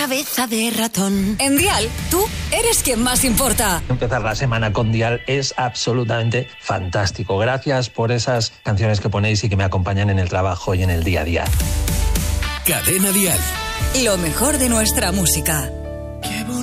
cabeza de ratón. En Dial, tú eres quien más importa. Empezar la semana con Dial es absolutamente fantástico. Gracias por esas canciones que ponéis y que me acompañan en el trabajo y en el día a día. Cadena Dial. Lo mejor de nuestra música.